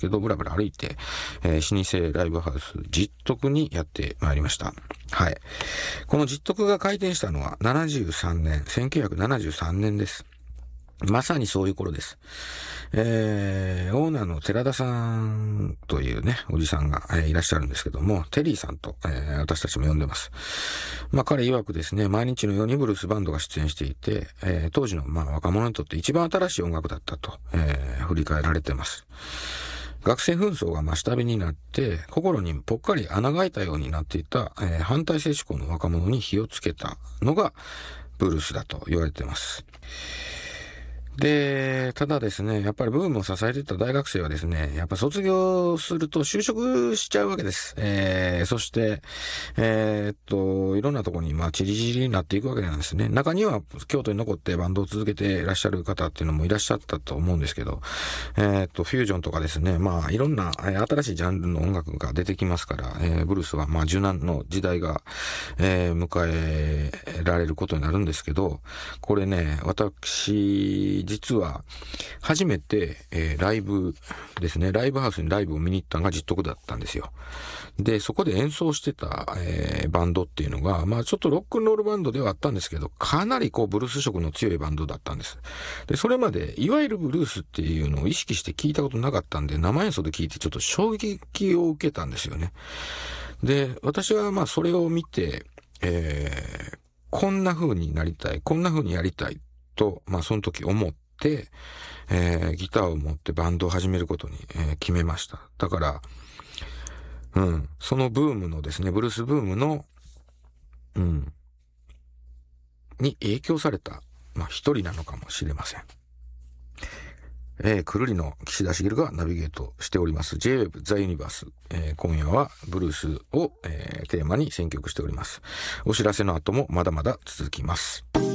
けど、ブラブラ歩いて、老舗ライブハウス、実徳にやってまいりました。はい。この実徳が開店したのは1973年です。まさにそういう頃です。オーナーの寺田さんというね、おじさんが、いらっしゃるんですけども、テリーさんと、私たちも呼んでます。彼曰くですね、毎日のようにブルースバンドが出演していて、当時の若者にとって一番新しい音楽だったと、振り返られてます。学生紛争が下火になって、心にぽっかり穴が開いたようになっていた、反体制志向の若者に火をつけたのがブルースだと言われています。で、ただですね、やっぱりブームを支えていた大学生はですね、やっぱ卒業すると就職しちゃうわけです。そして、いろんなところにチリチリになっていくわけなんですね。中には京都に残ってバンドを続けていらっしゃる方っていうのもいらっしゃったと思うんですけど、フュージョンとかですね、いろんな新しいジャンルの音楽が出てきますから、ブルースは柔軟の時代が、迎えられることになるんですけど、これね、私、実は初めて、ライブですね、ライブハウスにライブを見に行ったのが実徳だったんですよ。で、そこで演奏してた、バンドっていうのが、ちょっとロックンロールバンドではあったんですけど、かなりブルース色の強いバンドだったんです。で、それまでいわゆるブルースっていうのを意識して聞いたことなかったんで、生演奏で聞いてちょっと衝撃を受けたんですよね。で、私はそれを見て、こんな風になりたい、こんな風にやりたいと、その時思って、ギターを持ってバンドを始めることに、決めました。だから、そのブームのですね、ブルースブームの、に影響された、一人なのかもしれません。くるりの岸田茂がナビゲートしております J-Web The Universe、今夜はブルースを、テーマに選曲しております。お知らせの後もまだまだ続きます。